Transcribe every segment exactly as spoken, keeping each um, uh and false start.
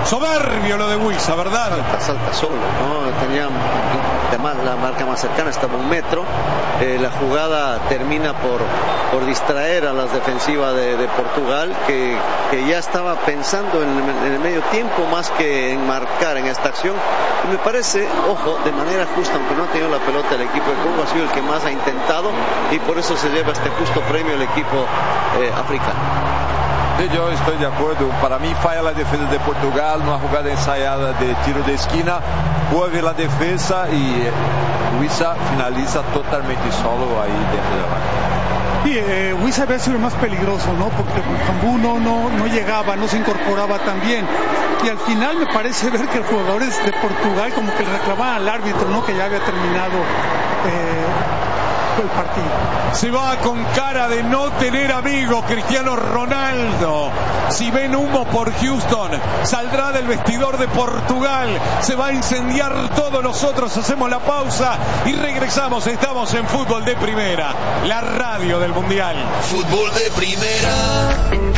Soberbio lo de Huiza, ¿verdad? Salta, salta solo, ¿no? Tenía además la marca más cercana, estaba un metro. Eh, la jugada termina por, por distraer a las defensivas de, de Portugal, que, que ya estaba pensando en, en el medio tiempo más que en marcar en esta acción. Y me parece, ojo, de manera justa, aunque no ha tenido la pelota, el equipo de Congo ha sido el que más ha intentado, y por eso se lleva este justo premio el equipo eh, africano. Yo estoy de acuerdo. Para mí falla la defensa de Portugal, una jugada ensayada de tiro de esquina, mueve la defensa y Huiza finaliza totalmente solo ahí dentro de la banca. Sí, eh, Huiza había sido más peligroso, ¿no? Porque Cambú no, no, no llegaba, no se incorporaba tan bien. Y al final me parece ver que los jugadores de Portugal como que le reclamaban al árbitro, ¿no? Que ya había terminado eh, el partido. Se va con cara de no tener amigos Cristiano Ronaldo. Si ven humo por Houston, saldrá del vestidor de Portugal. Se va a incendiar todo. Nosotros hacemos la pausa y regresamos. Estamos en Fútbol de Primera, la radio del Mundial. Fútbol de Primera.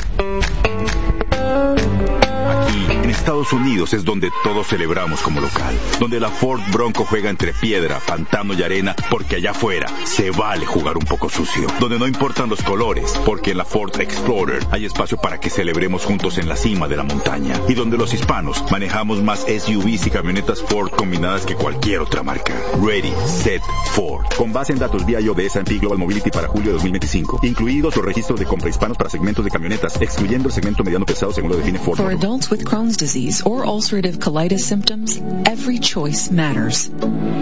Aquí, en Estados Unidos, es donde todos celebramos como local. Donde la Ford Bronco juega entre piedra, pantano y arena, porque allá afuera se vale jugar un poco sucio. Donde no importan los colores, porque en la Ford Explorer hay espacio para que celebremos juntos en la cima de la montaña. Y donde los hispanos manejamos más S U Vs y camionetas Ford combinadas que cualquier otra marca. Ready, Set, Ford. Con base en datos vía I O de S and P Global Mobility para julio de dos mil veinticinco. Incluidos los registros de compra hispanos para segmentos de camionetas, excluyendo el segmento mediano pesado según lo define Ford. For adults with Crohn's disease or ulcerative colitis symptoms, every choice matters.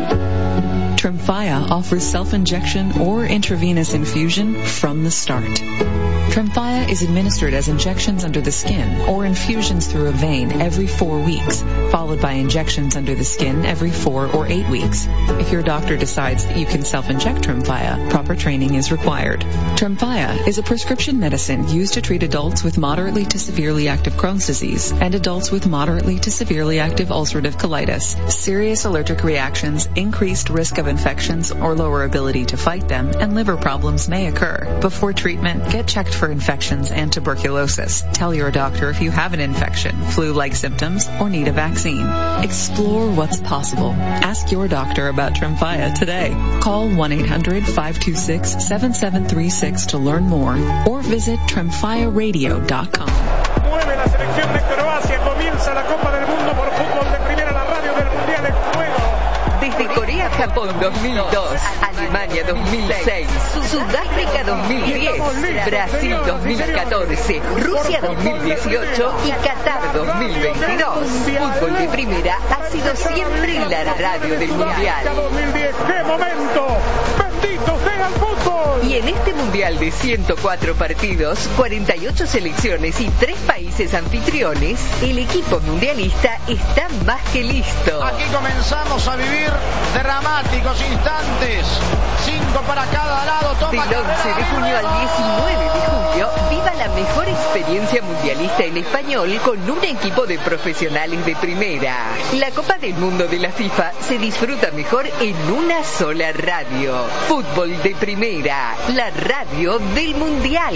Tremfya offers self-injection or intravenous infusion from the start. Tremfya is administered as injections under the skin or infusions through a vein every four weeks, followed by injections under the skin every four or eight weeks. If your doctor decides that you can self-inject Tremfya, proper training is required. Tremfya is a prescription medicine used to treat adults with moderately to severely active Crohn's disease and adults with moderately to severely active ulcerative colitis. Serious allergic reactions, increased risk of infections or lower ability to fight them, and liver problems may occur. Before treatment, get checked for infections and tuberculosis. Tell your doctor if you have an infection, flu-like symptoms, or need a vaccine. Explore what's possible. Ask your doctor about Tremfya today. Call one eight hundred five two six seven seven three six to learn more or visit tremfya radio dot com. Mueve la selección de Croacia, comienza la Copa del Mundo por Fútbol de Primera, la radio del Mundial en juego. Desde Corea-Japón dos mil dos, Alemania dos mil seis, Sudáfrica dos mil diez, Brasil dos mil catorce, Rusia dos mil dieciocho y Qatar dos mil veintidós. Fútbol de Primera ha sido siempre la radio del Mundial. dos mil diez, ¡qué momento! ¡Bendito sea el fútbol! Y en este Mundial de ciento cuatro partidos, cuarenta y ocho selecciones y tres países anfitriones, el equipo mundialista está más que listo. Aquí comenzamos a vivir dramáticos instantes. Cinco para cada lado. Toma Del once de junio al diecinueve de julio, viva la mejor experiencia mundialista en español con un equipo de profesionales de primera. La Copa del Mundo de la FIFA se disfruta mejor en una sola radio. Fútbol de Primera, la radio del Mundial.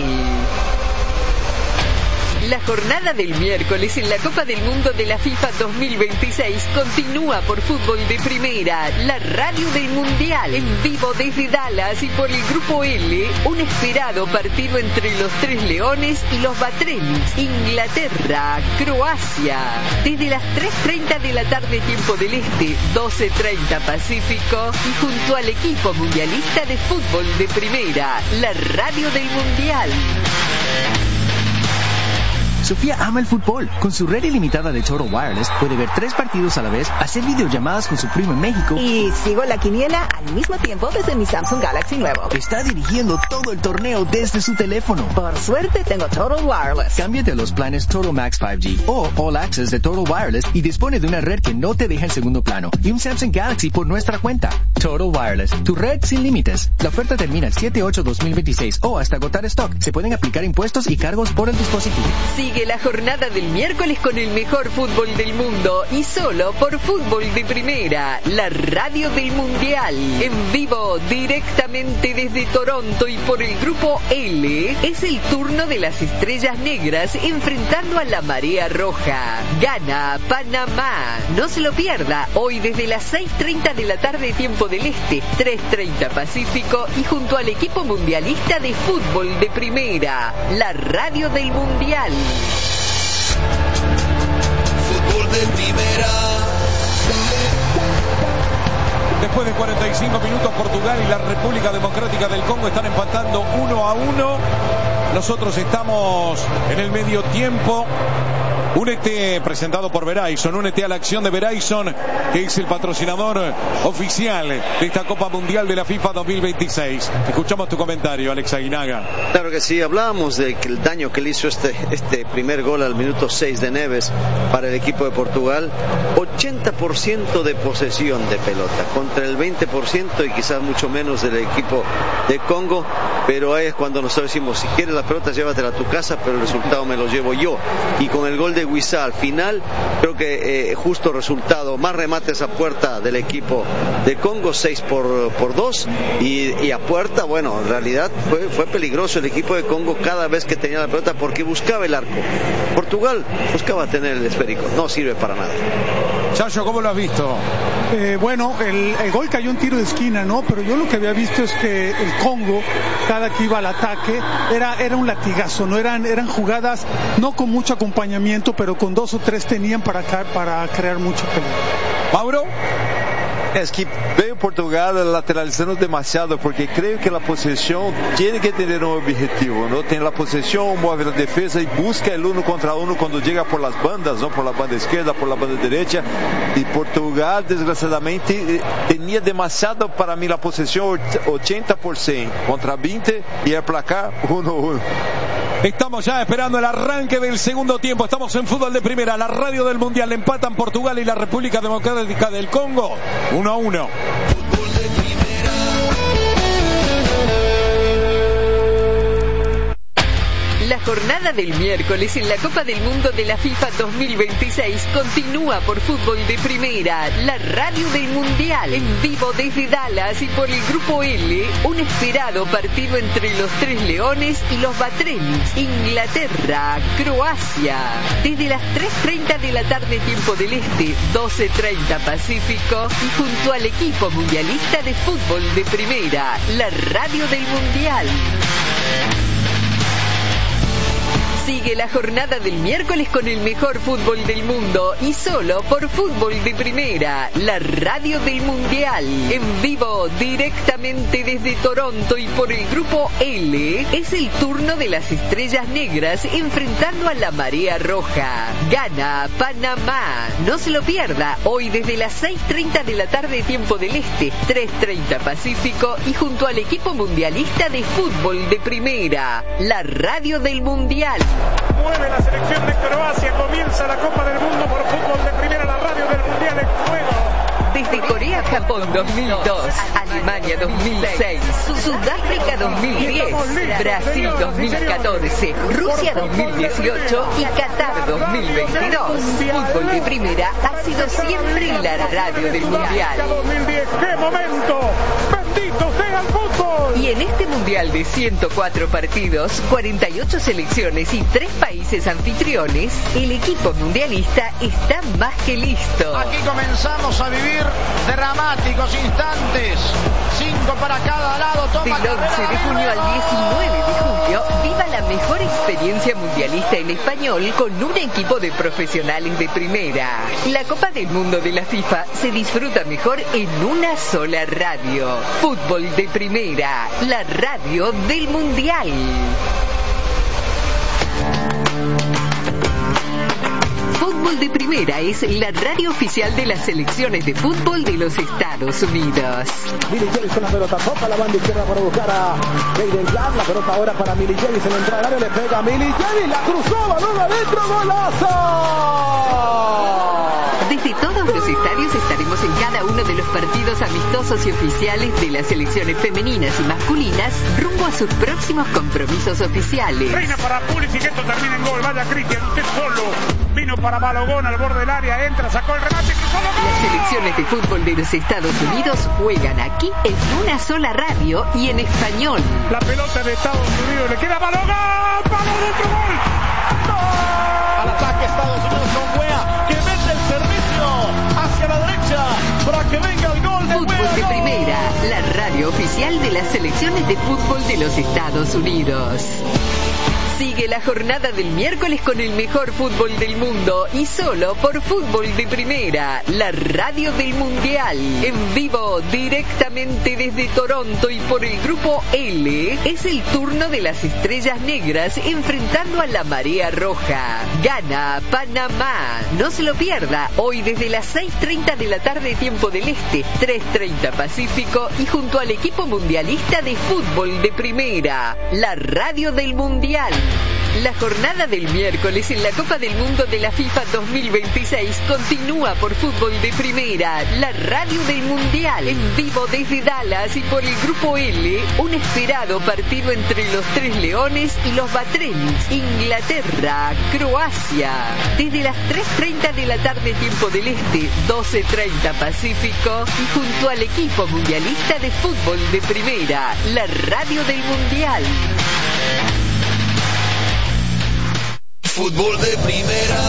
La jornada del miércoles en la Copa del Mundo de la FIFA dos mil veintiséis continúa por Fútbol de Primera, la radio del Mundial, en vivo desde Dallas y por el Grupo L, un esperado partido entre los Tres Leones y los Batremis, Inglaterra, Croacia, desde las tres treinta de la tarde tiempo del Este, doce treinta Pacífico, y junto al equipo mundialista de Fútbol de Primera, la radio del Mundial. Sofía ama el fútbol. Con su red ilimitada de Total Wireless puede ver tres partidos a la vez, hacer videollamadas con su primo en México y sigo la quiniela al mismo tiempo desde mi Samsung Galaxy nuevo. Está dirigiendo todo el torneo desde su teléfono. Por suerte tengo Total Wireless. Cámbiate a los planes Total Max cinco G o All Access de Total Wireless y dispone de una red que no te deja en segundo plano y un Samsung Galaxy por nuestra cuenta. Total Wireless, tu red sin límites. La oferta termina el siete ocho dos mil veintiséis o hasta agotar stock. Se pueden aplicar impuestos y cargos por el dispositivo. Sigue Sigue la jornada del miércoles con el mejor fútbol del mundo y solo por Fútbol de Primera, la radio del Mundial. En vivo, directamente desde Toronto y por el Grupo L, es el turno de las Estrellas Negras enfrentando a la Marea Roja. Gana Panamá. No se lo pierda, hoy desde las seis treinta de la tarde tiempo del Este, tres treinta Pacífico y junto al equipo mundialista de Fútbol de Primera, la radio del Mundial. Fútbol de Primera. Después de cuarenta y cinco minutos, Portugal y la República Democrática del Congo están empatando uno a uno. Nosotros estamos en el medio tiempo. Únete, presentado por Verizon, únete a la acción de Verizon, que es el patrocinador oficial de esta Copa Mundial de la FIFA dos mil veintiséis. Escuchamos tu comentario, Alex Aguinaga. Claro que sí, hablábamos del daño que le hizo este, este primer gol al minuto seis de Neves para el equipo de Portugal. ochenta por ciento de posesión de pelota, contra el veinte por ciento y quizás mucho menos del equipo de Congo, pero ahí es cuando nosotros decimos, si quieres la pelota, llévatela a tu casa, pero el resultado me lo llevo yo. Y con el gol de Wissa al final, creo que eh, justo resultado, más remates a puerta del equipo de Congo, seis por dos, y, y a puerta, bueno, en realidad fue, fue peligroso el equipo de Congo cada vez que tenía la pelota porque buscaba el arco. Portugal buscaba tener el esférico, no sirve para nada. Chacho, ¿cómo lo has visto? Eh, bueno, el, el gol cayó en tiro de esquina, ¿no? Pero yo lo que había visto es que el Congo, cada que iba al ataque, era, era un latigazo, ¿no? Eran, eran jugadas no con mucho acompañamiento, pero con dos o tres tenían para, para crear mucho peligro. Mauro. Es que veo Portugal lateralizando demasiado, porque creo que la posesión tiene que tener un objetivo, ¿no? Tiene la posesión, mueve la defensa y busca el uno contra uno cuando llega por las bandas, ¿no? Por la banda izquierda, por la banda derecha. Y Portugal, desgraciadamente, tenía demasiado para mí la posesión, ochenta por ciento contra veinte y el placar uno a uno. Estamos ya esperando el arranque del segundo tiempo. Estamos en Fútbol de Primera, la radio del Mundial. Empatan Portugal y la República Democrática del Congo. uno a uno. La jornada del miércoles en la Copa del Mundo de la FIFA dos mil veintiséis continúa por Fútbol de Primera, la radio del Mundial, en vivo desde Dallas y por el Grupo L, un esperado partido entre los Tres Leones y los Batrenis, Inglaterra, Croacia, desde las tres treinta de la tarde tiempo del Este, doce treinta Pacífico y junto al equipo mundialista de Fútbol de Primera, la radio del Mundial. Sigue la jornada del miércoles con el mejor fútbol del mundo y solo por Fútbol de Primera, la radio del Mundial. En vivo, directamente desde Toronto y por el Grupo L, es el turno de las Estrellas Negras enfrentando a la Marea Roja. Gana Panamá. No se lo pierda, hoy desde las seis treinta de la tarde tiempo del Este, tres treinta Pacífico y junto al equipo mundialista de Fútbol de Primera, la radio del Mundial. Mueve la selección de Croacia, comienza la Copa del Mundo por Fútbol de Primera, la radio del Mundial en juego. Desde Corea-Japón dos mil dos, Alemania dos mil seis, Sudáfrica dos mil diez, Brasil dos mil catorce, Rusia dos mil dieciocho y Qatar dos mil veintidós. Fútbol de Primera ha sido siempre la radio del Mundial. dos mil diez, ¡qué momento! ¡Bendito sea el fútbol! Y en este Mundial de ciento cuatro partidos, cuarenta y ocho selecciones y tres países anfitriones, el equipo mundialista está más que listo. Aquí comenzamos a vivir dramáticos instantes. Cinco para cada lado. Toma Del once de junio al diecinueve de julio, viva la mejor experiencia mundialista en español con un equipo de profesionales de primera. La Copa del Mundo de la FIFA se disfruta mejor en una sola radio. Fútbol de Primera, la radio del Mundial. Fútbol de Primera es la radio oficial de las selecciones de fútbol de los Estados Unidos. Milicevic con la pelota, toca la banda izquierda para buscar a Jayden Clark. La pelota ahora para Milicevic, se le entra al área, le pega a Milicevic, la cruzó, balón adentro, golazo. De Desde todos los estadios estaremos en cada uno de los partidos amistosos y oficiales de las selecciones femeninas y masculinas rumbo a sus próximos compromisos oficiales. Reina para Pulisic, esto termina en gol. Vaya Cristian, usted solo. Vino para Balogón al borde del área, entra, sacó el remate. Las selecciones de fútbol de los Estados Unidos juegan aquí en una sola radio y en español. La pelota de Estados Unidos le queda a Balogón. ¡Vamos, otro gol! ¡Gol! Al ataque Estados Unidos con Wea, que mete el servicio hacia la derecha para que venga el gol de Fútbol Wea. de Primera, la radio oficial de las selecciones de fútbol de los Estados Unidos. Sigue la jornada del miércoles con el mejor fútbol del mundo y solo por Fútbol de Primera, la radio del Mundial. En vivo, directamente desde Toronto y por el Grupo L, es el turno de las Estrellas Negras enfrentando a la Marea Roja. Gana Panamá. No se lo pierda, hoy desde las seis treinta de la tarde tiempo del Este, tres treinta Pacífico y junto al equipo mundialista de Fútbol de Primera, la radio del Mundial. La jornada del miércoles en la Copa del Mundo de la FIFA dos mil veintiséis continúa por Fútbol de Primera, la radio del Mundial. En vivo desde Dallas y por el Grupo L, un esperado partido entre los Tres Leones y los Batrenis, Inglaterra, Croacia. Desde las tres treinta de la tarde tiempo del Este, doce treinta Pacífico y junto al equipo mundialista de Fútbol de Primera, la radio del Mundial. Fútbol de Primera.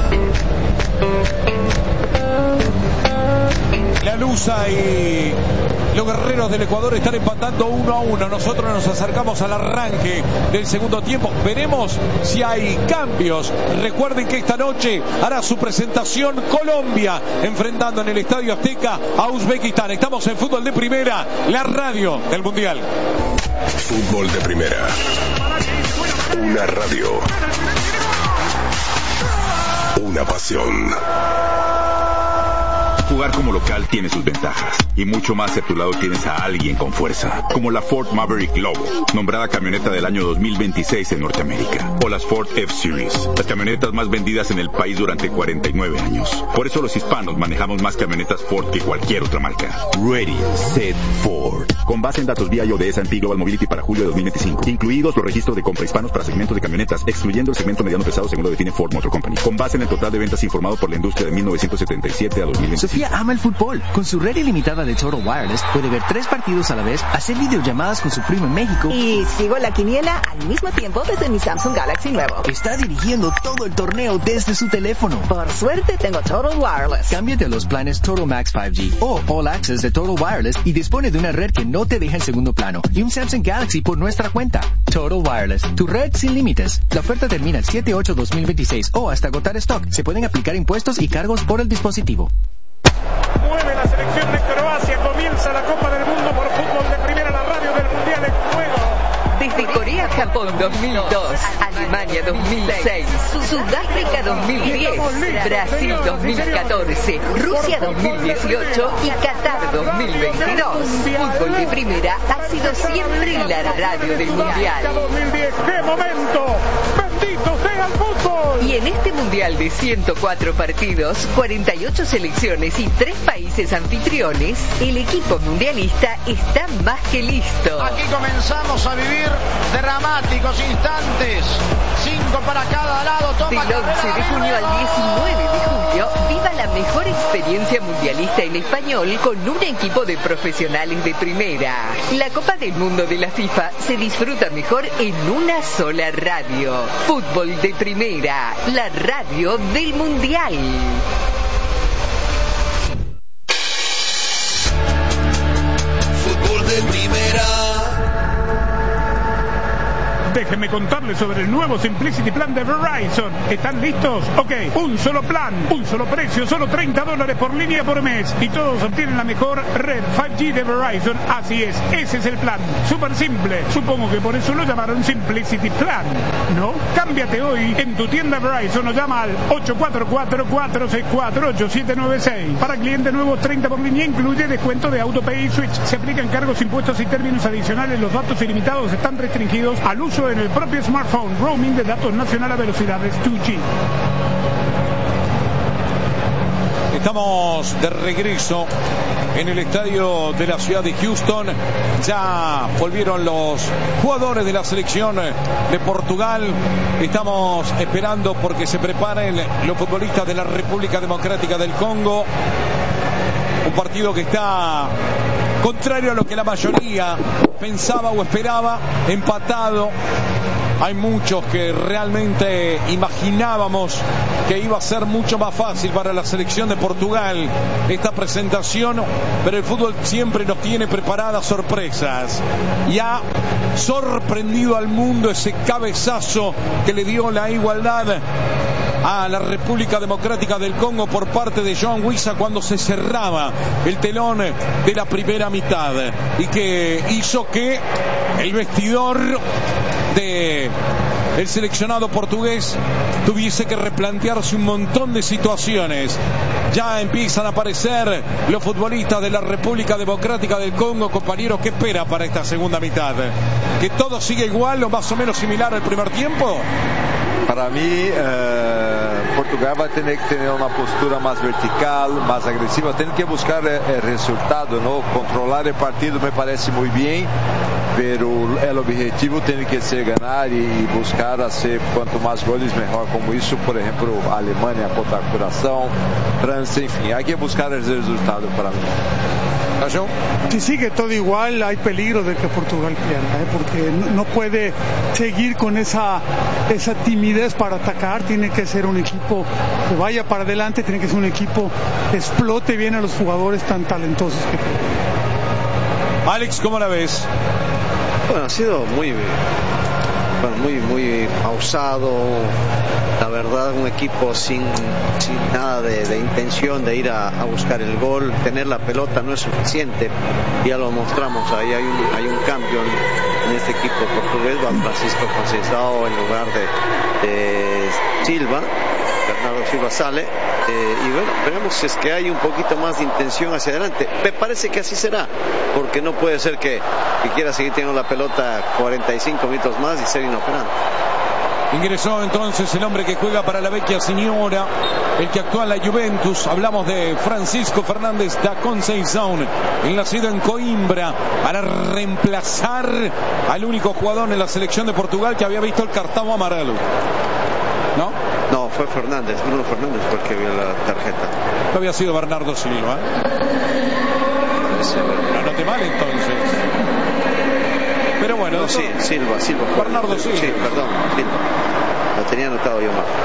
La Lusa y los guerreros del Ecuador están empatando uno a uno. Nosotros nos acercamos al arranque del segundo tiempo. Veremos si hay cambios. Recuerden que esta noche hará su presentación Colombia, enfrentando en el Estadio Azteca a Uzbekistán. Estamos en Fútbol de Primera, la radio del Mundial. Fútbol de Primera. Una radio. Una pasión. Jugar como local tiene sus ventajas y mucho más si a tu lado tienes a alguien con fuerza, como la Ford Maverick Lobo, nombrada camioneta del año dos mil veintiséis en Norteamérica, o las Ford F-Series, las camionetas más vendidas en el país durante cuarenta y nueve años. Por eso los hispanos manejamos más camionetas Ford que cualquier otra marca. Ready, Set, Ford. Con base en datos V I A de S and P Global Mobility para julio de dos mil veinticinco, incluidos los registros de compra hispanos para segmentos de camionetas, excluyendo el segmento mediano pesado según lo define Ford Motor Company, con base en el total de ventas informado por la industria de mil novecientos setenta y siete a dos mil veinticinco. Sofía ama el fútbol. Con su red ilimitada de Total Wireless puede ver tres partidos a la vez, hacer videollamadas con su primo en México y sigo la quiniela al mismo tiempo desde mi Samsung Galaxy nuevo. Está dirigiendo todo el torneo desde su teléfono. Por suerte tengo Total Wireless. Cámbiate a los planes Total Max cinco G o All Access de Total Wireless y dispone de una red que no te deja en segundo plano y un Samsung Galaxy por nuestra cuenta. Total Wireless, tu red sin límites. La oferta termina el siete ocho dos mil veintiséis o hasta agotar stock. Se pueden aplicar impuestos y cargos por el dispositivo. Mueve la selección de Croacia, comienza la Copa del Mundo por Fútbol de Primera, la radio del Mundial en juego. Desde Corea-Japón dos mil dos, Alemania dos mil seis, Sudáfrica dos mil diez, Brasil dos mil catorce, Rusia dos mil dieciocho y Qatar dos mil veintidós. Fútbol de Primera ha sido siempre la radio del Mundial. dos mil diez, ¡qué momento! ¡Bendito sea el fútbol! Y en este Mundial de ciento cuatro partidos, cuarenta y ocho selecciones y tres países anfitriones, el equipo mundialista está más que listo. Aquí comenzamos a vivir dramáticos instantes. Cinco para cada lado. Toma Del once de junio al diecinueve de julio, viva la mejor experiencia mundialista en español con un equipo de profesionales de primera. La Copa del Mundo de la FIFA se disfruta mejor en una sola radio. Fútbol de Primera, la radio del Mundial. Fútbol de Primera. Déjenme contarles sobre el nuevo Simplicity Plan de Verizon. ¿Están listos? Ok, un solo plan, un solo precio, solo treinta dólares por línea por mes. Y todos obtienen la mejor red cinco G de Verizon. Así es, ese es el plan. Súper simple. Supongo que por eso lo llamaron Simplicity Plan, ¿no? Cámbiate hoy en tu tienda Verizon o llama al ocho cuatro cuatro, cuatro seis cuatro, ocho siete nueve seis. Para clientes nuevos, treinta por línea, incluye descuento de AutoPay y Switch. Se aplican cargos, impuestos y términos adicionales. Los datos ilimitados están restringidos al uso en el propio smartphone. Roaming de datos nacional a velocidades dos G. Estamos de regreso en el estadio de la ciudad de Houston. Ya volvieron los jugadores de la selección de Portugal. Estamos esperando porque se preparen los futbolistas de la República Democrática del Congo. Un partido que está contrario a lo que la mayoría pensaba o esperaba, empatado. Hay muchos que realmente imaginábamos que iba a ser mucho más fácil para la selección de Portugal esta presentación, pero el fútbol siempre nos tiene preparadas sorpresas y ha sorprendido al mundo ese cabezazo que le dio la igualdad a la República Democrática del Congo por parte de João Wissa cuando se cerraba el telón de la primera mitad y que hizo que el vestidor de el seleccionado portugués tuviese que replantearse un montón de situaciones. Ya empiezan a aparecer los futbolistas de la República Democrática del Congo. Compañeros, ¿qué espera para esta segunda mitad? ¿Que todo siga igual o más o menos similar al primer tiempo? Para mí, eh, Portugal va a tener que tener una postura más vertical, más agresiva, tiene que buscar el resultado, ¿no? Controlar el partido me parece muy bien, pero el objetivo tiene que ser ganar y buscar hacer cuanto más goles mejor, como hizo, por ejemplo, Alemania contra Corazón, Francia, en fin, hay que buscar el resultado para mí. Si sigue todo igual, hay peligro de que Portugal pierda, ¿eh? Porque no puede seguir con esa, esa timidez para atacar. Tiene que ser un equipo que vaya para adelante, tiene que ser un equipo que explote bien a los jugadores tan talentosos que tiene. Alex, ¿cómo la ves? Bueno, ha sido muy, bueno, muy, muy pausado. La verdad, un equipo sin, sin nada de, de intención de ir a, a buscar el gol. Tener la pelota no es suficiente. Ya lo mostramos, ahí hay un, hay un cambio en, en este equipo portugués. Va Francisco Conceição en lugar de, de Silva. Bernardo Silva sale. Eh, y bueno, veremos si es que hay un poquito más de intención hacia adelante. Me parece que así será, porque no puede ser que, que quiera seguir teniendo la pelota cuarenta y cinco minutos más y ser inoperante. Ingresó entonces el hombre que juega para la Vecchia Signora, el que actúa en la Juventus. Hablamos de Francisco Fernández da Conceição, el nacido en Coimbra, para reemplazar al único jugador en la selección de Portugal que había visto el cartón amarelo. ¿No? No, fue Fernández, Bruno Fernández fue el que vio la tarjeta. No había sido Bernardo Silva. No anoté mal entonces. Pero bueno, no, sí, Silva, Silva. Bernardo Silva. Sí, perdón, Silva. Lo tenía anotado yo mal.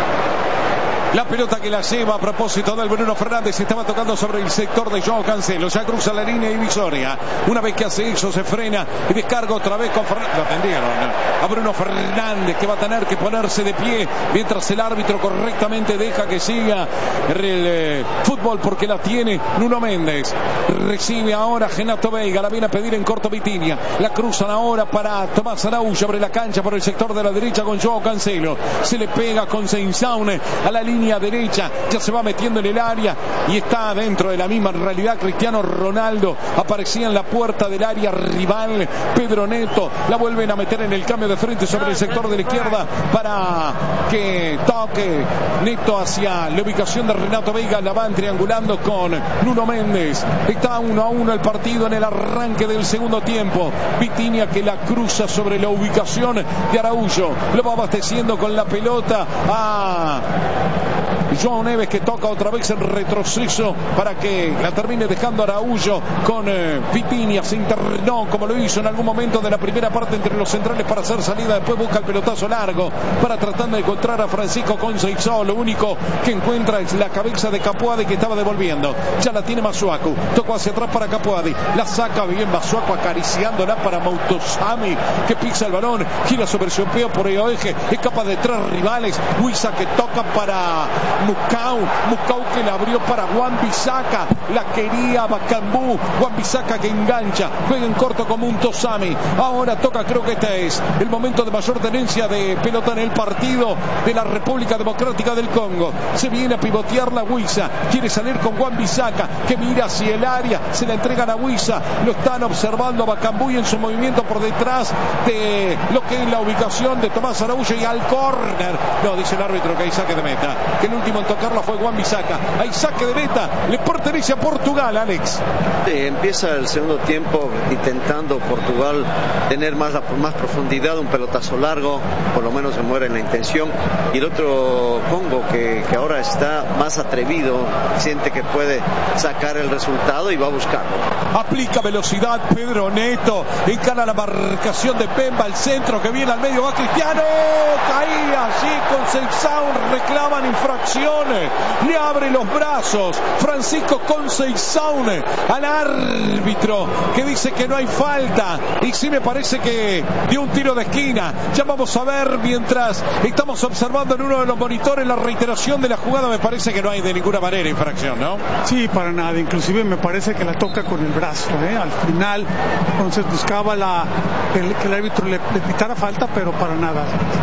La pelota que la lleva a propósito del Bruno Fernández estaba tocando sobre el sector de João Cancelo. Ya cruza la línea divisoria. Una vez que hace eso se frena y descarga otra vez con Fernández. Lo atendieron a Bruno Fernández, que va a tener que ponerse de pie mientras el árbitro correctamente deja que siga el eh, fútbol porque la tiene Nuno Méndez. Recibe ahora Renato Veiga. La viene a pedir en corto Vitinha. La cruzan ahora para Tomás Araújo. Abre la cancha por el sector de la derecha con João Cancelo. Se le pega con Conceição a la línea derecha, ya se va metiendo en el área y está dentro de la misma realidad. Cristiano Ronaldo aparecía en la puerta del área rival. Pedro Neto la vuelven a meter en el cambio de frente sobre el sector de la izquierda para que toque Neto hacia la ubicación de Renato Veiga. La van triangulando con Nuno Méndez. Está uno a uno el partido en el arranque del segundo tiempo. Vitinha que la cruza sobre la ubicación de Araújo, lo va abasteciendo con la pelota a João Neves, que toca otra vez en retroceso para que la termine dejando Araújo con eh, Vitinha. Se internó como lo hizo en algún momento de la primera parte entre los centrales para hacer salida. Después busca el pelotazo largo para tratando de encontrar a Francisco Conceição. Lo único que encuentra es la cabeza de Capuadi, que estaba devolviendo. Ya la tiene Masuaku. Tocó hacia atrás para Capuadi. La saca bien Masuaku, acariciándola para Mautosami, que pisa el balón, gira sobre su pie por el eje, escapa de tres rivales. Wissa que toca para Mucau, Mucau que la abrió para Wan-Bissaka, la quería Bakambu, Wan-Bissaka que engancha, juega en corto como un Tosami. Ahora toca, creo que este es el momento de mayor tenencia de pelota en el partido de la República Democrática del Congo. Se viene a pivotear la Wissa, quiere salir con Wan-Bissaka, que mira hacia el área, se la entregan a Wissa, lo están observando a Bakambu y en su movimiento por detrás de lo que es la ubicación de Tomás Araújo y al córner. No, dice el árbitro que hay saque de meta, que el último último en tocarla fue Wan Bissaka. Hay saque de meta, le pertenece a Portugal, Alex. Sí, empieza el segundo tiempo intentando Portugal tener más, más profundidad, un pelotazo largo, por lo menos se muere en la intención. Y el otro Congo que, que ahora está más atrevido, siente que puede sacar el resultado y va a buscarlo. Aplica velocidad Pedro Neto, encara la marcación de Bemba, al centro que viene al medio, va Cristiano, caía allí con Seixão, reclaman infracciones, le abre los brazos Francisco Conceição al árbitro que dice que no hay falta, y sí me parece que dio un tiro de esquina. Ya vamos a ver, mientras estamos observando en uno de los monitores la reiteración de la jugada, me parece que no hay de ninguna manera infracción, ¿no? Sí, para nada, inclusive me parece que la toca con el brazo, ¿eh? Al final, entonces buscaba la, el, que el árbitro le, le pitara falta, pero para nada.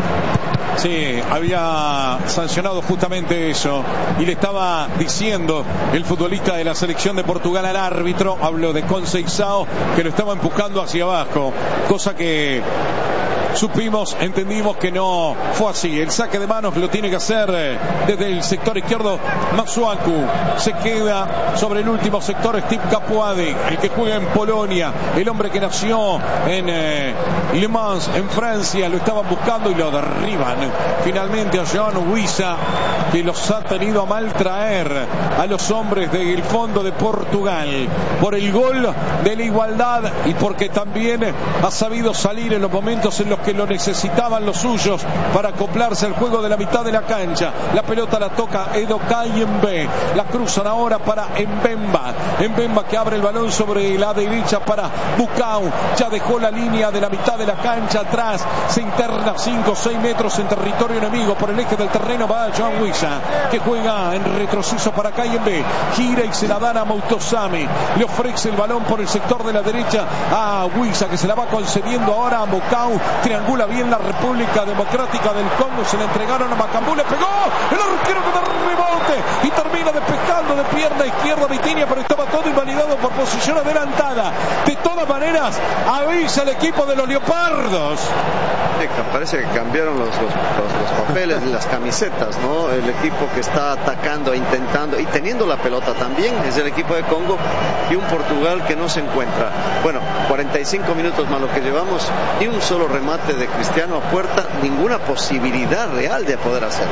Sí, había sancionado justamente eso y le estaba diciendo el futbolista de la selección de Portugal al árbitro, hablo de Conceição, que lo estaba empujando hacia abajo, cosa que supimos, entendimos que no fue así. El saque de manos lo tiene que hacer desde el sector izquierdo Masuaku. Se queda sobre el último sector Steve Capuadi, el que juega en Polonia, el hombre que nació en eh, Le Mans, en Francia. Lo estaban buscando y lo derriban finalmente a João Wissa, que los ha tenido a mal traer a los hombres del fondo de Portugal por el gol de la igualdad y porque también ha sabido salir en los momentos en los que lo necesitaban los suyos para acoplarse al juego de la mitad de la cancha. La pelota la toca Edo Kayembe, la cruzan ahora para Mbemba, Mbemba que abre el balón sobre la derecha para Bucau, ya dejó la línea de la mitad de la cancha atrás, se interna cinco o seis metros en territorio enemigo, por el eje del terreno va João Wissa, que juega en retroceso para Kayembe, gira y se la dan a Moutosami, le ofrece el balón por el sector de la derecha a Wissa, que se la va concediendo ahora a Bucau, triangula bien la República Democrática del Congo, se la entregaron a Macambú, le pegó el arquero con el rebote y termina despejando de pierna izquierda Vitinha, pero estaba todo invalidado por posición adelantada. De todas maneras, avisa el equipo de los Leopardos. Sí, parece que cambiaron los, los, los, los papeles, las camisetas, ¿no? El equipo que está atacando, intentando y teniendo la pelota también es el equipo de Congo, y un Portugal que no se encuentra. Bueno, cuarenta y cinco minutos más lo que llevamos, ni un solo remate de Cristiano a puerta, ninguna posibilidad real de poder hacerlo.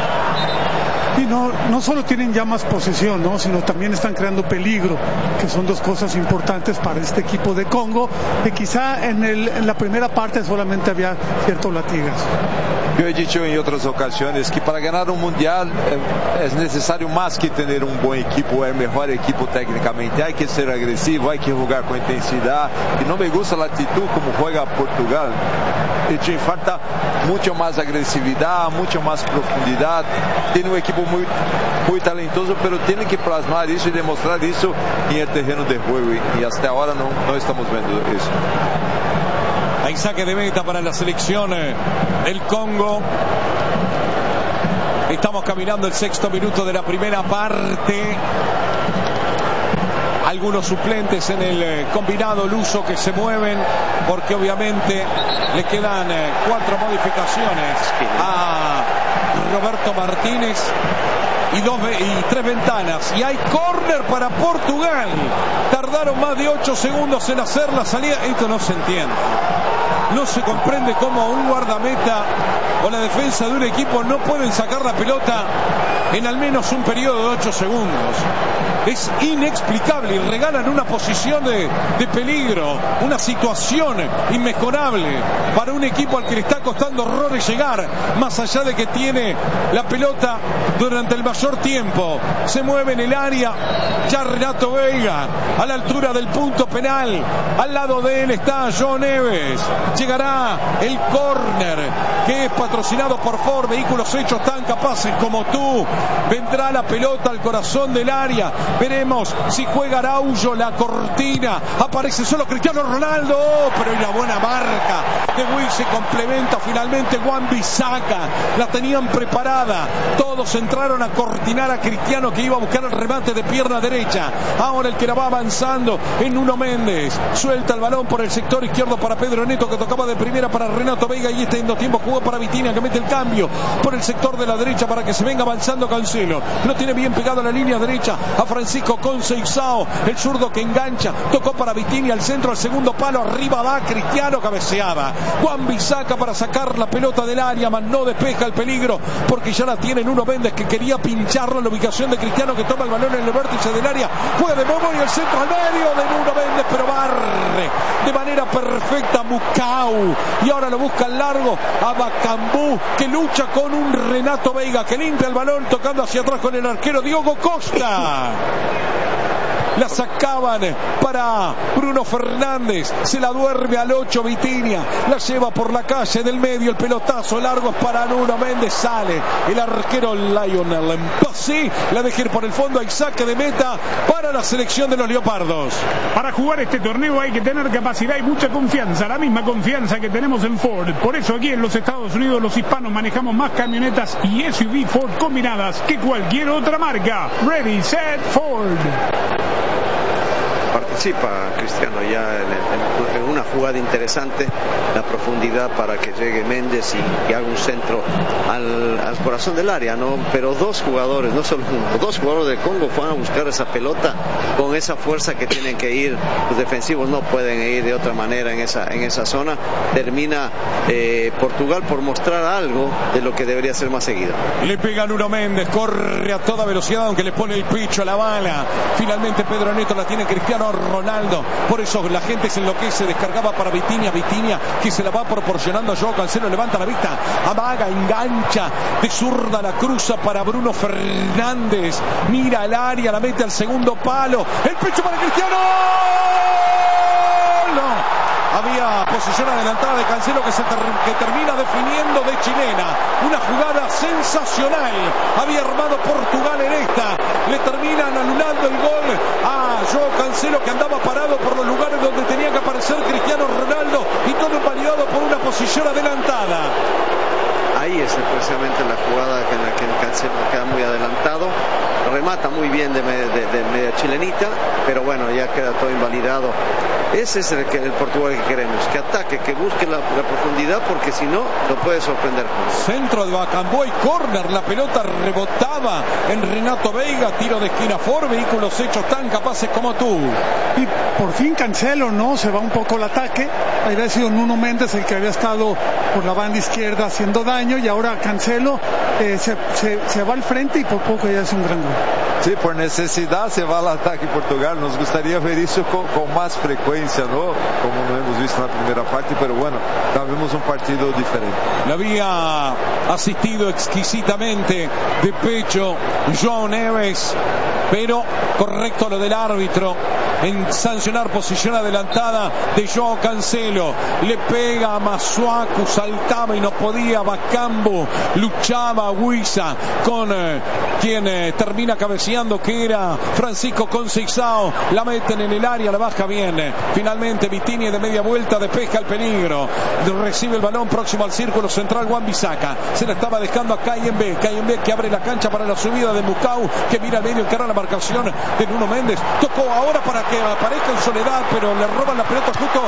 Y no, no solo tienen ya más posesión, ¿no? Sino también están creando peligro, que son dos cosas importantes para este equipo de Congo, que quizá en, el, en la primera parte solamente había ciertos latigas. Yo he dicho en otras ocasiones que para ganar un mundial es necesario más que tener un buen equipo, el mejor equipo técnicamente. Hay que ser agresivo, hay que jugar con intensidad. Y no me gusta la actitud como juega Portugal. Y falta mucho más agresividad, mucho más profundidad. Tiene un equipo muy, muy talentoso, pero tiene que plasmar eso y demostrar eso en el terreno de juego. Y hasta ahora no, no estamos viendo eso. Hay saque de meta para la selección del Congo. Estamos caminando el sexto minuto de la primera parte. Algunos suplentes en el combinado luso que se mueven, porque obviamente le quedan cuatro modificaciones a Roberto Martínez y, dos, y tres ventanas, y hay córner para Portugal. Tardaron más de ocho segundos en hacer la salida. Esto no se entiende, no se comprende cómo un guardameta o la defensa de un equipo no pueden sacar la pelota en al menos un periodo de ocho segundos. Es inexplicable y regalan una posición de, de peligro, una situación inmejorable para un equipo al que le está costando horrores llegar, más allá de que tiene la pelota durante el mayor tiempo. Se mueve en el área ya Renato Veiga, a la altura del punto penal, al lado de él está John Neves. Llegará el córner, que es patrocinado por Ford, vehículos hechos tan capaces como tú. Vendrá la pelota al corazón del área. Veremos si juega Araujo, la cortina. Aparece solo Cristiano Ronaldo, oh, pero hay una buena marca de Wii se complementa finalmente Wan-Bissaka. La tenían preparada. Todos entraron a cortinar a Cristiano, que iba a buscar el remate de pierna derecha. Ahora el que la va avanzando en Nuno Méndez. Suelta el balón por el sector izquierdo para Pedro Neto, que tocaba de primera para Renato Veiga, y este en dos tiempos jugó para Vitinha, que mete el cambio por el sector de la derecha para que se venga avanzando Cancelo. Lo tiene bien pegado a la línea derecha a Francisco Conceição, el zurdo que engancha, tocó para Vitinha, al centro, al segundo palo, arriba va Cristiano, cabeceaba Wan-Bissaka para sacar la pelota del área, mas no despeja el peligro porque ya la tiene Nuno Méndez, que quería pincharlo en la ubicación de Cristiano, que toma el balón en el vértice del área, juega de Momo y el centro al medio de Nuno Méndez, pero barre de manera perfecta Mucau, y ahora lo busca al largo a Bakambu, que lucha con un Renato Veiga, que limpia el balón tocando hacia atrás con el arquero Diogo Costa. La sacaban para Bruno Fernández, se la duerme al ocho Vitinha, la lleva por la calle del medio, el pelotazo largo es para Nuno Méndez, sale el arquero Lionel Mbassi, la deja ir por el fondo, hay saque de meta para la selección de los Leopardos. Para jugar este torneo hay que tener capacidad y mucha confianza, la misma confianza que tenemos en Ford. Por eso aquí en los Estados Unidos los hispanos manejamos más camionetas y S U V Ford combinadas que cualquier otra marca. Ready, set, Ford. Participa Cristiano ya en, en, en una jugada interesante, la profundidad para que llegue Méndez y, y haga un centro al, al corazón del área, ¿no? Pero dos jugadores, no solo uno, dos jugadores del Congo fueron a buscar esa pelota con esa fuerza que tienen que ir. Los defensivos no pueden ir de otra manera en esa, en esa zona. Termina eh, Portugal por mostrar algo de lo que debería ser más seguido. Le pega Nuno Méndez, corre a toda velocidad, aunque le pone el pecho a la bala. Finalmente Pedro Neto la tiene Cristiano Ronaldo, por eso la gente se enloquece, descargaba para Vitinha, Vitinha que se la va proporcionando a Joao Cancelo, levanta la vista, amaga, engancha, de zurda la cruza para Bruno Fernández, mira al área, la mete al segundo palo, el pecho para Cristiano, no. Había posición adelantada de Cancelo que, se ter que termina definiendo de chilena. Una jugada sensacional. Había armado Portugal en esta. Le terminan anulando el gol a Joao Cancelo, que andaba parado por los lugares donde tenía que aparecer Cristiano Ronaldo, y todo invalidado por una posición adelantada. Ahí es precisamente la jugada en la que el Cancelo queda muy adelantado, remata muy bien de, de, de media chilenita, pero bueno, ya queda todo invalidado. Ese es el, el Portugal que queremos, que ataque, que busque la, la profundidad, porque si no, lo puede sorprender. Centro de Bakambu y córner, la pelota rebotaba en Renato Veiga, tiro de esquina for vehículos hechos tan capaces como tú. Y por fin Cancelo, ¿no? Se va un poco el ataque. Había sido Nuno Méndez el que había estado por la banda izquierda haciendo daño, y ahora Cancelo eh, se, se, se va al frente y por poco ya es un gran gol. Sí, por necesidad se va al ataque Portugal. Nos gustaría ver eso con, con más frecuencia, ¿no? Como no hemos visto en la primera parte, pero bueno, ya vemos un partido diferente. Le había asistido exquisitamente de pecho João Neves, pero correcto lo del árbitro en sancionar posición adelantada de Joao Cancelo. Le pega a Masuaku, saltaba y no podía. Bakambu, luchaba Huiza con eh, quien eh, termina cabeceando, que era Francisco Conceição. La meten en el área, la baja bien. Finalmente Vitinha de media vuelta despeja el peligro. Recibe el balón próximo al círculo central Wan-Bissaka. Se la estaba dejando a Kayembe. Kayembe que abre la cancha para la subida de Mucau, que mira al medio, encara la marcación de Nuno Méndez. Tocó ahora para que aparezca en soledad, pero le roban la pelota justo.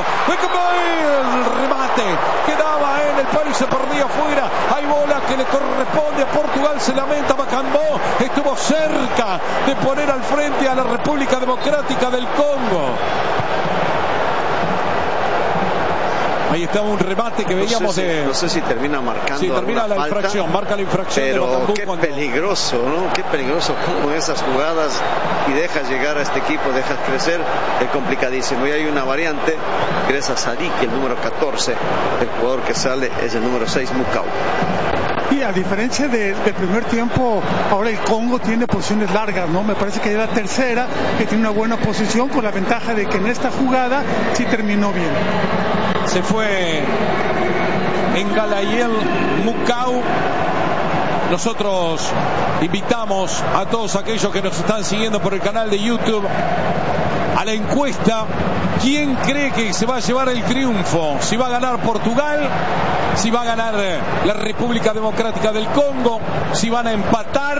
El remate quedaba en el palo y se perdía afuera. Hay bola que le corresponde a Portugal. Se lamenta Bakambu, estuvo cerca de poner al frente a la República Democrática del Congo. Ahí estaba un remate que veíamos no sé si, de... No sé si termina marcando. Sí, termina la falta, infracción, marca la infracción. Pero de Bakambu qué cuando... peligroso, ¿no? Qué peligroso como esas jugadas, y dejas llegar a este equipo, dejas crecer, es complicadísimo. Y hay una variante, ingresa Sadik, el número catorce, el jugador que sale es el número seis, Mucau. Y a diferencia de, del primer tiempo, ahora el Congo tiene posiciones largas, ¿no? Me parece que es la tercera, que tiene una buena posición, con la ventaja de que en esta jugada sí terminó bien. Se fue en Galayel Mucau nosotros invitamos a todos aquellos que nos están siguiendo por el canal de YouTube a la encuesta. ¿Quién cree que se va a llevar el triunfo? Si va a ganar Portugal, si va a ganar la República Democrática del Congo, si van a empatar.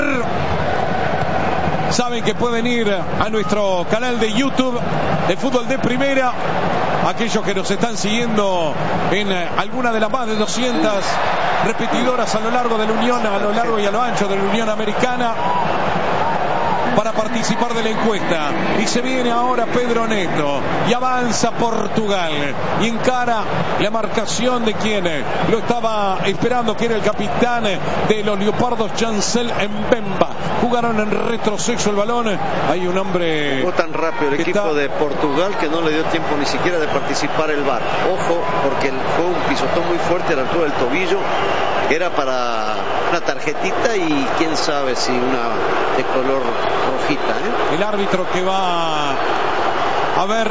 Saben que pueden ir a nuestro canal de YouTube de Fútbol de Primera. Aquellos que nos están siguiendo en alguna de las más de doscientas repetidoras a lo largo de la Unión, a lo largo y a lo ancho de la Unión Americana, para participar de la encuesta. Y se viene ahora Pedro Neto y avanza Portugal y encara la marcación de quien lo estaba esperando, que era el capitán de los Leopardos, Chancel Mbemba. Jugaron en retroceso el balón. Hay un hombre... Jugó tan rápido el equipo está... de Portugal que no le dio tiempo ni siquiera de participar el V A R. Ojo, porque fue un pisotón muy fuerte a la altura del tobillo. Era para una tarjetita y quién sabe si una de color rojita, ¿eh? El árbitro que va a ver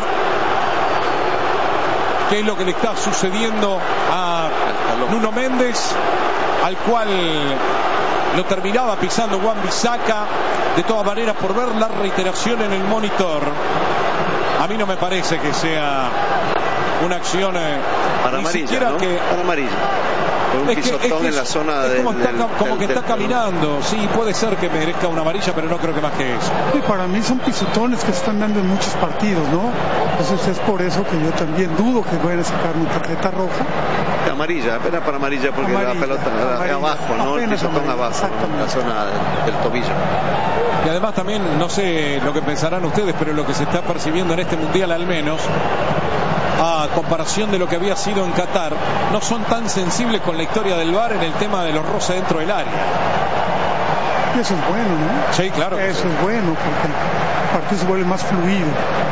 qué es lo que le está sucediendo a Nuno Méndez, al cual lo terminaba pisando Juan Bisaca. De todas maneras, por ver la reiteración en el monitor, a mí no me parece que sea una acción eh, para ni amarilla, siquiera ¿no? que para amarilla. Un es que, pisotón es que en la zona es del, como, está, del, como del, que del, está caminando. Sí, puede ser que merezca una amarilla, pero no creo que más que eso. Y para mí son pisotones que se están dando en muchos partidos, ¿no? Entonces es por eso que yo también dudo que vayan a sacar una tarjeta roja. Amarilla, apenas para amarilla, porque amarilla, la pelota amarilla, abajo, ¿no? El pisotón abajo, en la zona del, del tobillo. Y además también, no sé lo que pensarán ustedes, pero lo que se está percibiendo en este mundial, al menos, a comparación de lo que había sido en Qatar, no son tan sensibles con la historia del V A R en el tema de los roces dentro del área. Y eso es bueno, ¿no? Sí, claro. Eso sí. es bueno, porque el partido se vuelve más fluido.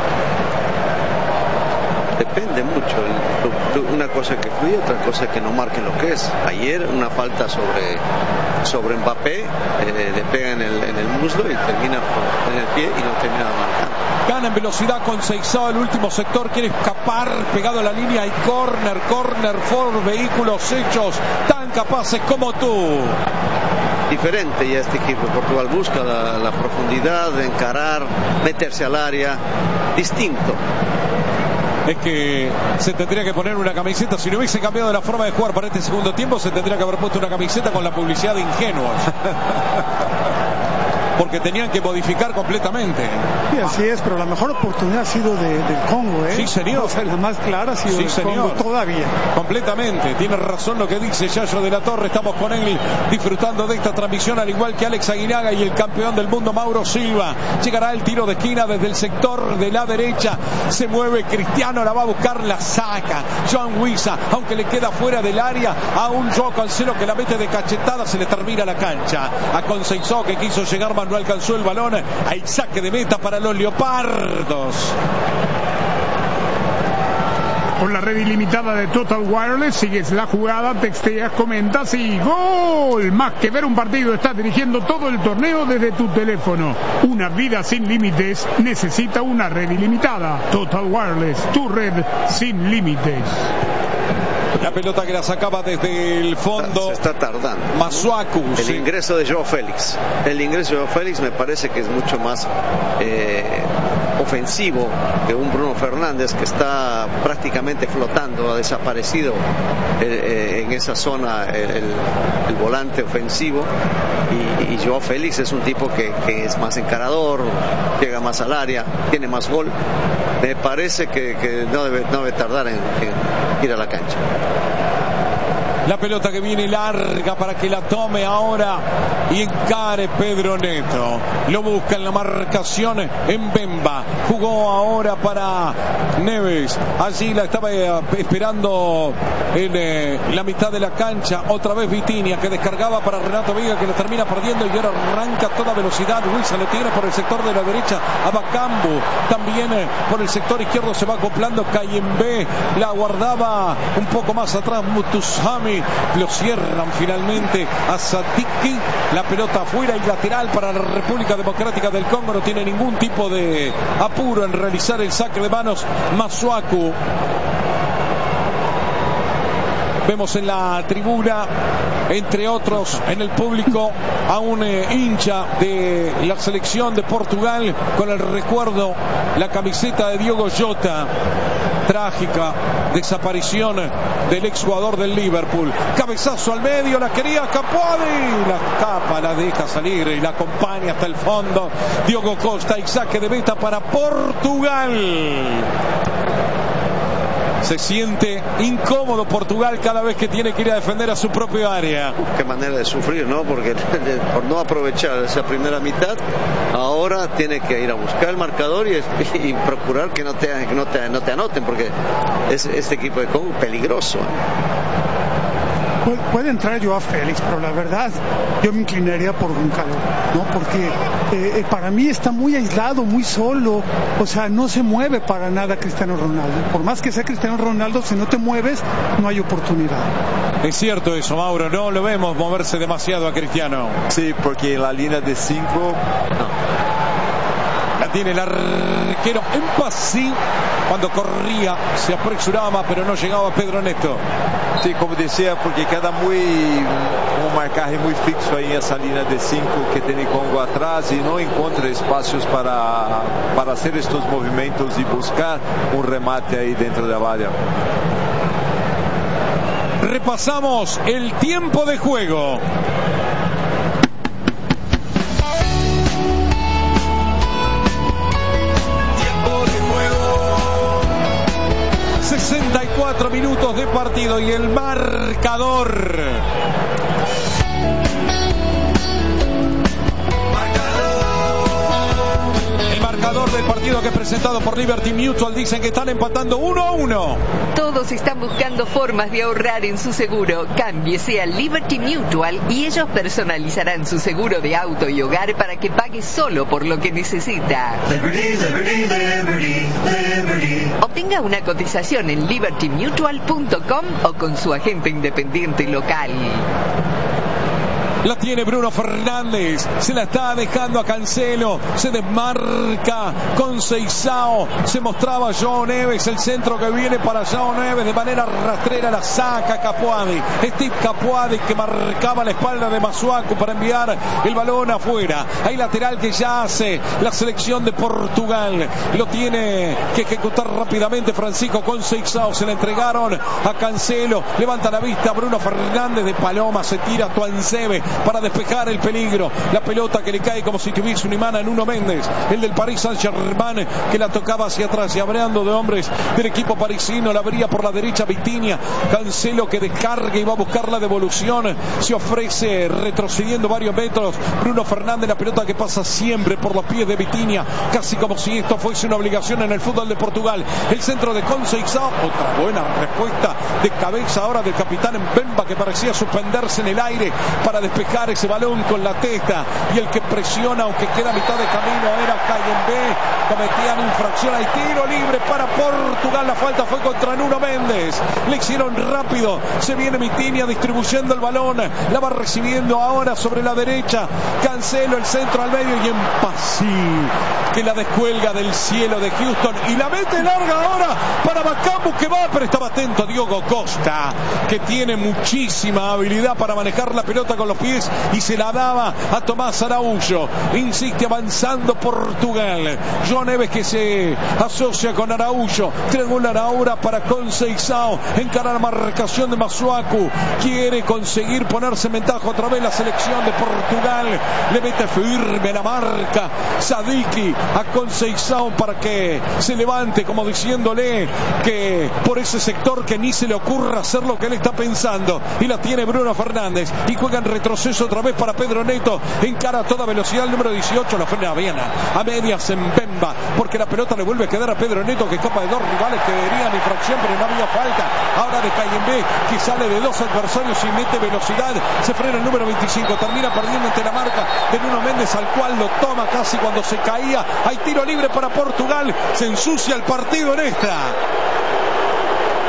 Depende mucho, una cosa que fluye, otra cosa que no marque lo que es. Ayer una falta sobre sobre Mbappé, eh, le pega en el, en el muslo y termina en el pie y no termina marcando. Gana en velocidad con Seixao, el último sector, quiere escapar, pegado a la línea, y corner, corner, Ford, vehículos hechos tan capaces como tú. Diferente ya este equipo. Portugal busca la, la profundidad de encarar, meterse al área, distinto. Es que se tendría que poner una camiseta, si no hubiese cambiado la forma de jugar para este segundo tiempo, se tendría que haber puesto una camiseta con la publicidad de ingenuos. Porque tenían que modificar completamente. Sí, así es, pero la mejor oportunidad ha sido de, del Congo, ¿eh? Sí, señor. O sea, la más clara ha sido sí, del señor. Congo todavía. Completamente. Tiene razón lo que dice Yayo de la Torre. Estamos con él disfrutando de esta transmisión, al igual que Alex Aguinaga y el campeón del mundo Mauro Silva. Llegará el tiro de esquina desde el sector de la derecha. Se mueve Cristiano, la va a buscar, la saca. Joan Wissa, aunque le queda fuera del área, a un Joao Cancelo que la mete de cachetada, se le termina la cancha. A Conceição, que quiso llegar más, no alcanzó el balón. Hay saque de meta para los Leopardos. Con la red ilimitada de Total Wireless sigues la jugada, texteas, comentas y ¡gol! Más que ver un partido, estás dirigiendo todo el torneo desde tu teléfono. Una vida sin límites necesita una red ilimitada. Total Wireless, tu red sin límites. La pelota que la sacaba desde el fondo. Se está tardando. Masuaku. El sí. ingreso de Joao Félix. El ingreso de Joao Félix me parece que es mucho más eh, ofensivo que un Bruno Fernández, que está prácticamente flotando, ha desaparecido eh, eh, en esa zona el, el, el volante ofensivo. Y, y Joao Félix es un tipo que, que es más encarador, llega más al área, tiene más gol. Me parece que, que no, debe, no debe tardar en, en ir a la cancha. La pelota que viene larga para que la tome ahora y encare Pedro Neto. Lo busca en la marcación en Mbemba. Jugó ahora para Neves. Allí la estaba esperando en eh, la mitad de la cancha. Otra vez Vitinha, que descargaba para Renato Vega, que lo termina perdiendo y ahora arranca a toda velocidad. Wilson lo tiene por el sector de la derecha a Bakambu. También eh, por el sector izquierdo se va acoplando Kayembe. La guardaba un poco más atrás Mutusami. Lo cierran finalmente a Sadiki. La pelota afuera y lateral para la República Democrática del Congo. No tiene ningún tipo de apuro en realizar el saque de manos Masuaku. Vemos en la tribuna, entre otros, en el público, a un eh, hincha de la selección de Portugal con el recuerdo, la camiseta de Diogo Jota. Trágica desaparición del exjugador del Liverpool. Cabezazo al medio, la quería Capuadi, la tapa, la deja salir y la acompaña hasta el fondo. Diogo Costa y saque de meta para Portugal. Se siente incómodo Portugal cada vez que tiene que ir a defender a su propio área. Qué manera de sufrir, ¿no? Porque por no aprovechar esa primera mitad, ahora tiene que ir a buscar el marcador y, y procurar que no te, que no te, no te anoten, porque es este equipo de Congo peligroso. Puede, puede entrar Joao Félix, pero la verdad yo me inclinaría por Goncalo, ¿no? Porque eh, eh, para mí está muy aislado, muy solo, o sea, no se mueve para nada Cristiano Ronaldo. Por más que sea Cristiano Ronaldo, si no te mueves, no hay oportunidad. Es cierto eso, Mauro, no lo vemos moverse demasiado a Cristiano. Sí, porque en la línea de cinco... La tiene el arquero en Pasí. Cuando corría se apresuraba, pero no llegaba Pedro Neto. Sí, como decía, porque queda muy un marcaje muy fixo ahí en esa línea de cinco que tiene Congo atrás y no encuentra espacios para, para hacer estos movimientos y buscar un remate ahí dentro de la área. Repasamos el tiempo de juego. sesenta y cuatro minutos de partido y el marcador. El marcador del partido que es presentado por Liberty Mutual dicen que están empatando uno a uno. Todos están buscando formas de ahorrar en su seguro. Cámbiese a Liberty Mutual y ellos personalizarán su seguro de auto y hogar para que pague solo por lo que necesita. Liberty, Liberty, Liberty, Liberty. Obtenga una cotización en liberty mutual punto com o con su agente independiente local. La tiene Bruno Fernández, se la está dejando a Cancelo, se desmarca con Seixao, se mostraba João Neves, el centro que viene para João Neves de manera rastrera, la saca Capuadi, Steve Capuadi que marcaba la espalda de Masuaku para enviar el balón afuera. Hay lateral que ya hace la selección de Portugal, lo tiene que ejecutar rápidamente Francisco con Seixao, se la entregaron a Cancelo, levanta la vista Bruno Fernández de Paloma, se tira a Tuansebe para despejar el peligro, la pelota que le cae como si tuviese un imán a Nuno Méndez, el del Paris Saint-Germain, que la tocaba hacia atrás y abreando de hombres del equipo parisino, la abría por la derecha Vitinha, Cancelo que descarga y va a buscar la devolución, se ofrece retrocediendo varios metros, Bruno Fernández, la pelota que pasa siempre por los pies de Vitinha, casi como si esto fuese una obligación en el fútbol de Portugal, el centro de Conceição, otra buena respuesta de cabeza ahora del capitán Mbemba que parecía suspenderse en el aire para despejar ese balón con la testa, y el que presiona aunque queda a mitad de camino era Cayembe, cometían infracción, hay tiro libre para Portugal, la falta fue contra Nuno Méndez, le hicieron rápido, se viene Vitinha distribuyendo el balón, la va recibiendo ahora sobre la derecha, Cancelo el centro al medio y en Pasí que la descuelga del cielo de Houston y la mete larga ahora para Macambu que va, pero estaba atento Diogo Costa que tiene muchísima habilidad para manejar la pelota con los pies y se la daba a Tomás Araújo. Insiste avanzando Portugal. João Neves que se asocia con Araújo. Triangular ahora para Conceição. Encara la marcación de Masuaku. Quiere conseguir ponerse en ventaja otra vez la selección de Portugal. Le mete firme la marca Sadiki a Conceição para que se levante como diciéndole que por ese sector que ni se le ocurra hacer lo que él está pensando. Y la tiene Bruno Fernández. Y juega en retroceso otra vez para Pedro Neto, encara a toda velocidad el número dieciocho, la frena bien a medias en Bemba, porque la pelota le vuelve a quedar a Pedro Neto que escapa de dos rivales que verían infracción, pero no había falta. Ahora de Cayembe que sale de dos adversarios y mete velocidad, se frena el número veinticinco, termina perdiendo ante la marca de Nuno Méndez, al cual lo toma casi cuando se caía. Hay tiro libre para Portugal, se ensucia el partido en esta.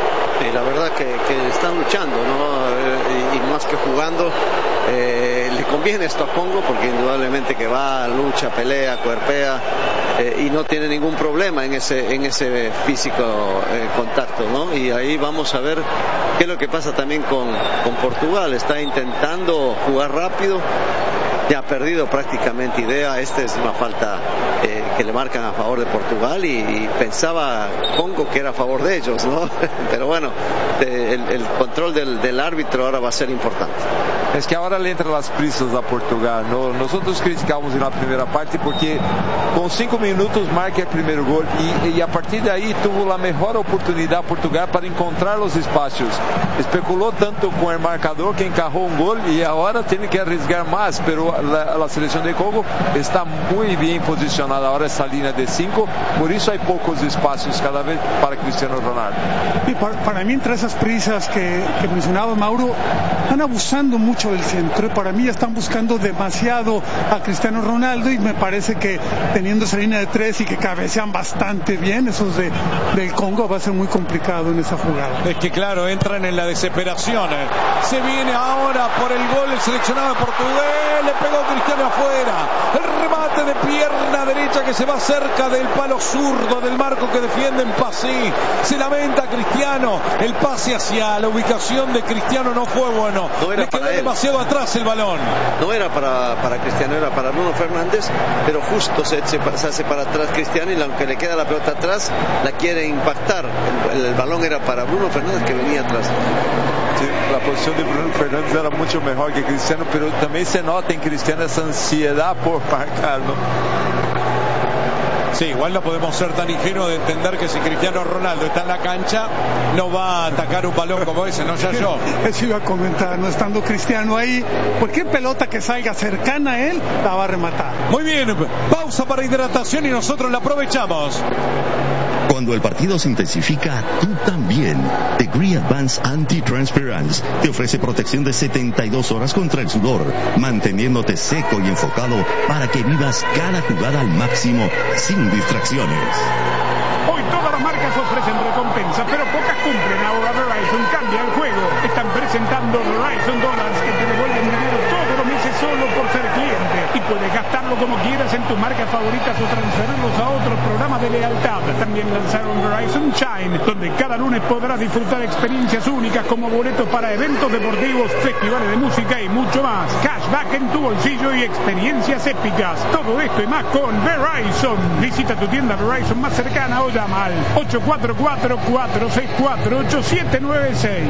Y la verdad que, que están luchando, ¿no? Y, y más que jugando, eh, le conviene esto a Congo porque indudablemente que va, lucha, pelea, cuerpea eh, y no tiene ningún problema en ese, en ese físico eh, contacto, ¿no? Y ahí vamos a ver qué es lo que pasa también con, con Portugal. Está intentando jugar rápido. Ya ha perdido prácticamente idea. Esta es una falta eh, que le marcan a favor de Portugal y, y pensaba Congo que era a favor de ellos, ¿no? Pero bueno, de, el, el control del, del árbitro ahora va a ser importante. Es que ahora le entran las prisas a Portugal, ¿no? Nosotros criticamos en la primera parte porque con cinco minutos marca el primer gol y, y a partir de ahí tuvo la mejor oportunidad Portugal para encontrar los espacios. Especuló tanto con el marcador que encajó un gol y ahora tiene que arriesgar más, pero La, la selección de Congo está muy bien posicionada ahora esa línea de cinco, por eso hay pocos espacios cada vez para Cristiano Ronaldo. Y para, para mí entre esas prisas que, que mencionaba Mauro, están abusando mucho del centro. Para mí están buscando demasiado a Cristiano Ronaldo y me parece que teniendo esa línea de tres y que cabecean bastante bien, esos de, del Congo va a ser muy complicado en esa jugada. Es que claro, entran en la desesperación. Se viene ahora por el gol el seleccionado de Portugal, le pegó Cristiano afuera, el remate de pierna derecha que se va cerca del palo zurdo del marco que defiende en Passy. Se lamenta Cristiano, el pase hacia la ubicación de Cristiano no fue bueno, no era le quedó para demasiado atrás el balón. No era para, para Cristiano, era para Bruno Fernández, pero justo se, se, se hace para atrás Cristiano y aunque le queda la pelota atrás, la quiere impactar. El, el balón era para Bruno Fernández que venía atrás. Sí, la posición de Bruno Fernández era mucho mejor que Cristiano, pero también se nota en Cristiano esa ansiedad por marcar, ¿no? Sí, igual no podemos ser tan ingenuos de entender que si Cristiano Ronaldo está en la cancha no va a atacar un balón como ese, no ya yo. Eso iba a comentar, no estando Cristiano ahí, cualquier pelota que salga cercana a él la va a rematar. Muy bien, pausa para hidratación y nosotros la aprovechamos. Cuando el partido se intensifica, tú también. Degree Advanced Anti-Transpirance te ofrece protección de setenta y dos horas contra el sudor, manteniéndote seco y enfocado para que vivas cada jugada al máximo, sin distracciones. Hoy todas las marcas ofrecen recompensas, pero pocas cumplen. Ahora Verizon cambia el juego. Están presentando Verizon Dollars que te devuelven dinero todos los meses solo por ser cliente. Y puedes gastarlo como quieras en tus marcas favoritas o transferirlos a otros programas de lealtad. También lanzaron Verizon Shine, donde cada lunes podrás disfrutar experiencias únicas como boletos para eventos deportivos, festivales de música y mucho más. Cashback en tu bolsillo y experiencias épicas. Todo esto y más con Verizon. Visita tu tienda Verizon más cercana o llama al ocho cuatro cuatro, cuatro seis cuatro, ocho siete nueve seis.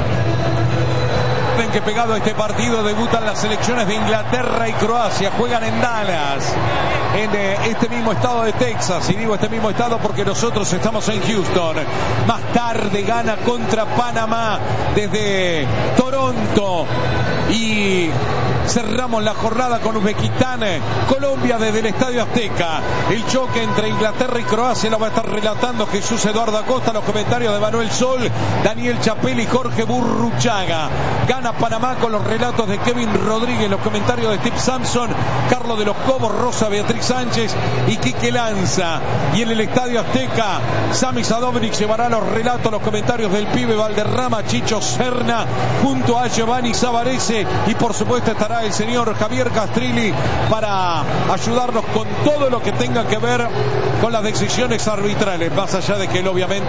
Que pegado a este partido debutan las selecciones de Inglaterra y Croacia, juegan en Dallas, en eh, este mismo estado de Texas, y digo este mismo estado porque nosotros estamos en Houston. Más tarde gana contra Panamá desde Toronto y cerramos la jornada con Uzbekistán, Colombia desde el Estadio Azteca. El choque entre Inglaterra y Croacia lo va a estar relatando Jesús Eduardo Acosta, los comentarios de Manuel Sol, Daniel Chapel y Jorge Burruchaga. Gana Panamá con los relatos de Kevin Rodríguez, los comentarios de Steve Sampson, Carlos de los Cobos, Rosa Beatriz Sánchez y Quique Lanza. Y en el Estadio Azteca, Sami Sadovnik llevará los relatos, los comentarios del pibe Valderrama, Chicho Serna, junto a Giovanni Zavarese, y por supuesto estará el señor Javier Castrilli para ayudarnos con todo lo que tenga que ver con las decisiones arbitrales, más allá de que él obviamente